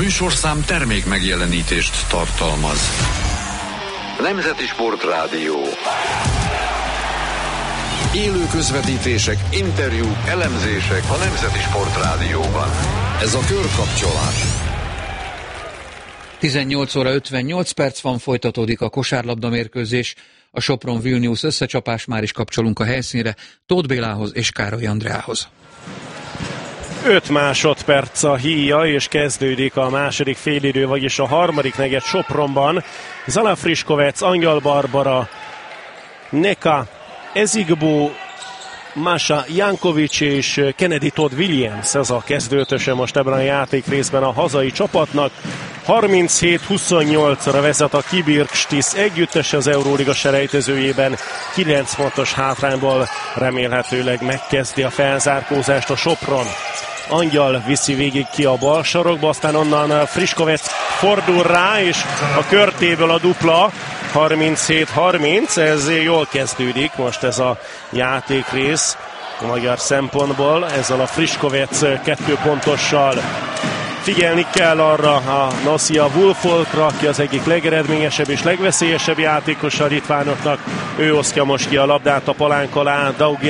műsorszám termék megjelenítést tartalmaz. Nemzeti Sportrádió. Élő közvetítések, interjúk, elemzések a Nemzeti Sportrádióban. Ez a Körkapcsolás. 18 óra 58 perc van, folytatódik a kosárlabda mérkőzés. A Sopron-Vilnius összecsapás, már is kapcsolunk a helyszínre Tóth Bélához és Károly Andreához. 5 másodperc a híja, és kezdődik a második félidő, vagyis a harmadik negyed Sopronban. Zala Friškovec, Angyal Barbara, Neka Ezigbo, Masha Jankovic és Kennedy Todd Williams. Ez a kezdőtöse most ebben a játék részben a hazai csapatnak. 37-28-ra vezet a Kibirkštis együttes az Euróliga selejtezőjében. 9 pontos hátrányból remélhetőleg megkezdi a felzárkózást a Sopron. Angyal viszi végig ki a bal sarokba, aztán onnan Friškovec fordul rá, és a körtéből a dupla. 37-30, ez jól kezdődik most ez a játékrész a magyar szempontból, ezzel a Friškovec 2 pontossal. Figyelni kell arra a Nasia Wolfolkra, aki az egyik legeredményesebb és legveszélyesebb játékos a litvánoknak. Ő osztja most ki a labdát a palánk alá,